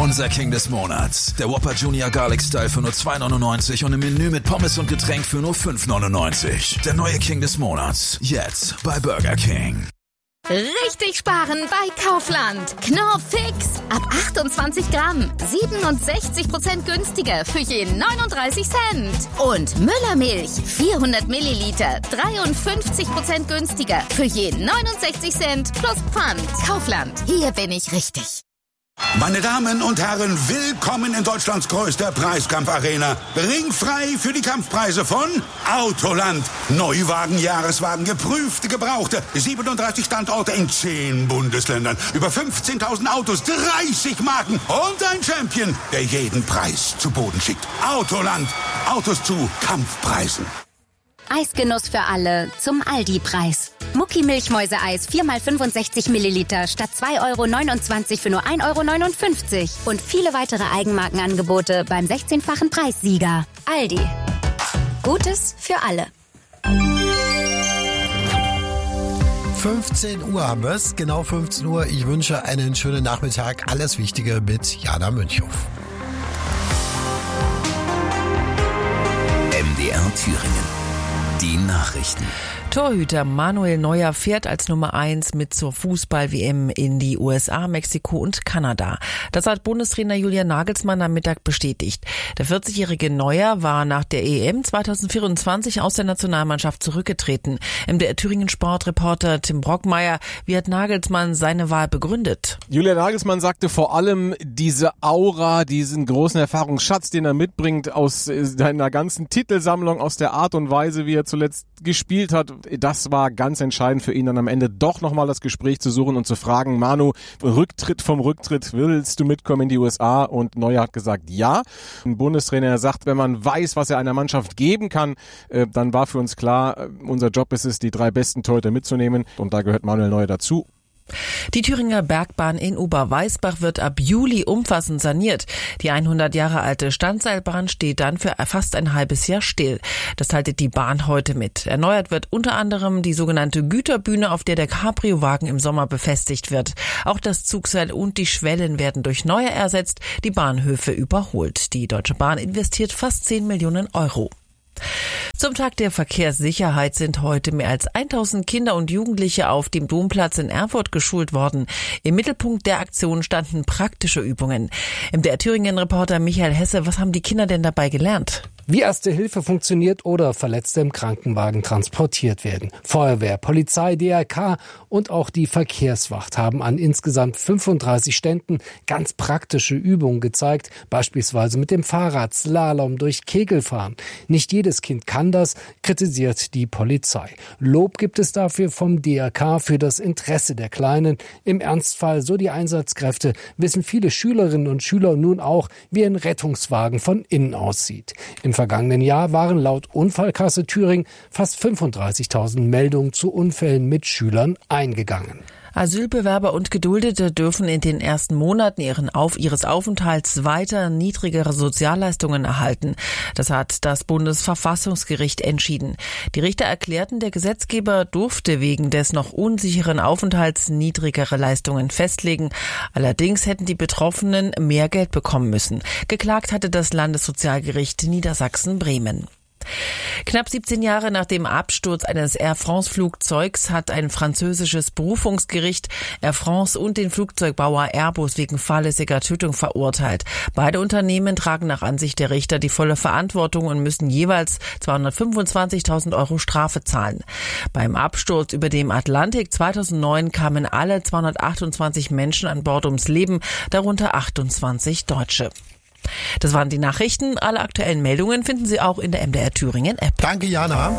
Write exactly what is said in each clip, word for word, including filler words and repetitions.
Unser King des Monats. Der Whopper Junior Garlic Style für nur zwei neunundneunzig und im Menü mit Pommes und Getränk für nur fünf neunundneunzig. Der neue King des Monats. Jetzt bei Burger King. Richtig sparen bei Kaufland. Knorr Fix. Ab achtundzwanzig Gramm. siebenundsechzig Prozent günstiger für jeden neununddreißig Cent. Und Müllermilch. vierhundert Milliliter. dreiundfünfzig Prozent günstiger für jeden neunundsechzig Cent plus Pfand. Kaufland. Hier bin ich richtig. Meine Damen und Herren, willkommen in Deutschlands größter Preiskampfarena. Ringfrei für die Kampfpreise von Autoland. Neuwagen, Jahreswagen, geprüfte, gebrauchte. siebenunddreißig Standorte in zehn Bundesländern. Über fünfzehntausend Autos, dreißig Marken und ein Champion, der jeden Preis zu Boden schickt. Autoland. Autos zu Kampfpreisen. Eisgenuss für alle zum Aldi-Preis. Mucki Milchmäuseeis vier mal fünfundsechzig Milliliter statt zwei Euro neunundzwanzig für nur ein Euro neunundfünfzig. Und viele weitere Eigenmarkenangebote beim sechzehnfachen Preissieger. Aldi. Gutes für alle. fünfzehn Uhr haben wir es, genau fünfzehn Uhr. Ich wünsche einen schönen Nachmittag. Alles Wichtige mit Jana Münchhoff. M D R Thüringen. Die Nachrichten. Torhüter Manuel Neuer fährt als Nummer eins mit zur Fußball-W M in die U S A, Mexiko und Kanada. Das hat Bundestrainer Julian Nagelsmann am Mittag bestätigt. Der vierzigjährige Neuer war nach der E M zweitausendvierundzwanzig aus der Nationalmannschaft zurückgetreten. M D R Thüringen Sportreporter Tim Brockmeier, wie hat Nagelsmann seine Wahl begründet? Julian Nagelsmann sagte vor allem diese Aura, diesen großen Erfahrungsschatz, den er mitbringt aus seiner ganzen Titelsammlung, aus der Art und Weise, wie er zuletzt gespielt hat. Das war ganz entscheidend für ihn, dann am Ende doch nochmal das Gespräch zu suchen und zu fragen, Manu, Rücktritt vom Rücktritt, willst du mitkommen in die U S A? Und Neuer hat gesagt, ja. Ein Bundestrainer sagt, wenn man weiß, was er einer Mannschaft geben kann, dann war für uns klar, unser Job ist es, die drei besten Torhüter mitzunehmen. Und da gehört Manuel Neuer dazu. Die Thüringer Bergbahn in Oberweisbach wird ab Juli umfassend saniert. Die hundert Jahre alte Standseilbahn steht dann für fast ein halbes Jahr still. Das teilte die Bahn heute mit. Erneuert wird unter anderem die sogenannte Güterbühne, auf der der Cabrio-Wagen im Sommer befestigt wird. Auch das Zugseil und die Schwellen werden durch neue ersetzt, die Bahnhöfe überholt. Die Deutsche Bahn investiert fast zehn Millionen Euro. Zum Tag der Verkehrssicherheit sind heute mehr als tausend Kinder und Jugendliche auf dem Domplatz in Erfurt geschult worden. Im Mittelpunkt der Aktion standen praktische Übungen. M D R Thüringen-Reporter Michael Hesse, was haben die Kinder denn dabei gelernt? Wie Erste Hilfe funktioniert oder Verletzte im Krankenwagen transportiert werden. Feuerwehr, Polizei, D R K und auch die Verkehrswacht haben an insgesamt fünfunddreißig Ständen ganz praktische Übungen gezeigt, beispielsweise mit dem Fahrrad, Slalom durch Kegelfahren. Nicht jedes Kind kann das, kritisiert die Polizei. Lob gibt es dafür vom D R K für das Interesse der Kleinen. Im Ernstfall, so die Einsatzkräfte, wissen viele Schülerinnen und Schüler nun auch, wie ein Rettungswagen von innen aussieht. Im vergangenen Jahr waren laut Unfallkasse Thüringen fast fünfunddreißigtausend Meldungen zu Unfällen mit Schülern eingegangen. Asylbewerber und Geduldete dürfen in den ersten Monaten ihren Auf, ihres Aufenthalts weiter niedrigere Sozialleistungen erhalten. Das hat das Bundesverfassungsgericht entschieden. Die Richter erklärten, der Gesetzgeber durfte wegen des noch unsicheren Aufenthalts niedrigere Leistungen festlegen. Allerdings hätten die Betroffenen mehr Geld bekommen müssen. Geklagt hatte das Landessozialgericht Niedersachsen-Bremen. Knapp siebzehn Jahre nach dem Absturz eines Air France-Flugzeugs hat ein französisches Berufungsgericht Air France und den Flugzeugbauer Airbus wegen fahrlässiger Tötung verurteilt. Beide Unternehmen tragen nach Ansicht der Richter die volle Verantwortung und müssen jeweils zweihundertfünfundzwanzigtausend Euro Strafe zahlen. Beim Absturz über dem Atlantik zweitausendneun kamen alle zweihundertachtundzwanzig Menschen an Bord ums Leben, darunter achtundzwanzig Deutsche. Das waren die Nachrichten. Alle aktuellen Meldungen finden Sie auch in der M D R Thüringen App. Danke, Jana.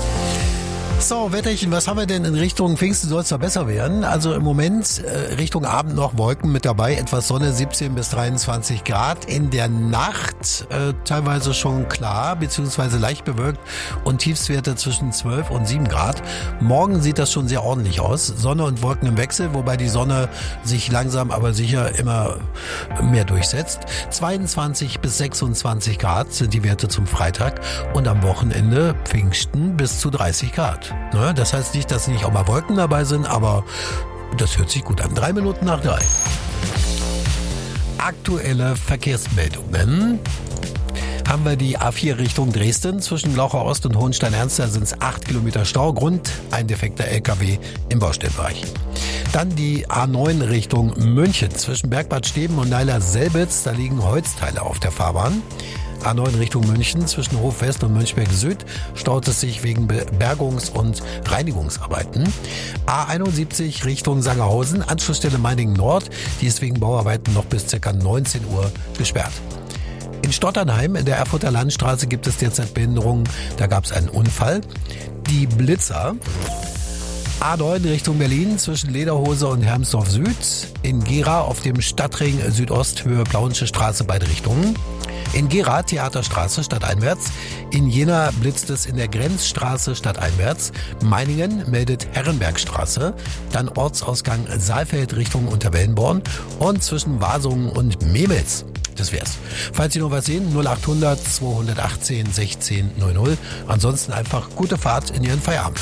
So, Wetterchen, was haben wir denn in Richtung Pfingsten? Soll es da besser werden? Also im Moment äh, Richtung Abend noch Wolken mit dabei, etwas Sonne, siebzehn bis dreiundzwanzig Grad. In der Nacht äh, teilweise schon klar, beziehungsweise leicht bewölkt und Tiefstwerte zwischen zwölf und sieben Grad. Morgen sieht das schon sehr ordentlich aus. Sonne und Wolken im Wechsel, wobei die Sonne sich langsam aber sicher immer mehr durchsetzt. zweiundzwanzig bis sechsundzwanzig Grad sind die Werte zum Freitag und am Wochenende Pfingsten bis zu dreißig Grad. Das heißt nicht, dass nicht auch mal Wolken dabei sind, aber das hört sich gut an. Drei Minuten nach drei. aktuelle Verkehrsmeldungen. Haben wir die A vier Richtung Dresden zwischen Glauchau Ost und Hohenstein-Ernst, da sind es acht Kilometer Stau, Grund ein defekter L K W im Baustellenbereich. Dann die A neun Richtung München zwischen Bergbad Steben und Neiler-Selbitz, da liegen Holzteile auf der Fahrbahn. A neun Richtung München zwischen Hof West und Mönchberg Süd staut es sich wegen Bergungs- und Reinigungsarbeiten. A einundsiebzig Richtung Sangerhausen, Anschlussstelle Meiningen Nord, die ist wegen Bauarbeiten noch bis ca. neunzehn Uhr gesperrt. In Stotternheim in der Erfurter Landstraße gibt es derzeit Behinderungen, da gab es einen Unfall. Die Blitzer. A neun Richtung Berlin zwischen Lederhose und Hermsdorf Süd. In Gera auf dem Stadtring Südost Höhe Plauensche Straße beide Richtungen. In Gera Theaterstraße stadteinwärts. In Jena blitzt es in der Grenzstraße stadteinwärts. Meiningen meldet Herrenbergstraße. Dann Ortsausgang Saalfeld Richtung Unterwellenborn. Und zwischen Wasungen und Memels. Das wär's. Falls Sie noch was sehen, null acht hundert zweihundertachtzehn sechzehn null null. Ansonsten einfach gute Fahrt in Ihren Feierabend.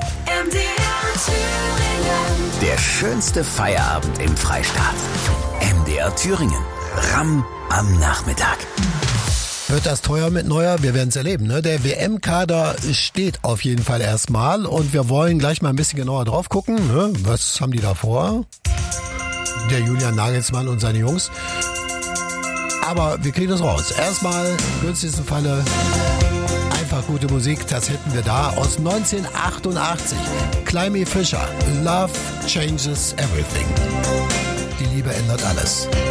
Der schönste Feierabend im Freistaat. M D R Thüringen. Ramm am Nachmittag. Wird das teuer mit Neuer? Wir werden es erleben. Ne? Der W M-Kader steht auf jeden Fall erstmal und wir wollen gleich mal ein bisschen genauer drauf gucken. Ne? Was haben die da vor? Der Julian Nagelsmann und seine Jungs. Aber wir kriegen das raus. Erstmal, im günstigsten Falle, einfach gute Musik. Das hätten wir da aus neunzehnhundertachtundachtzig. Climby Fisher, Love Changes Everything. Die Liebe ändert alles.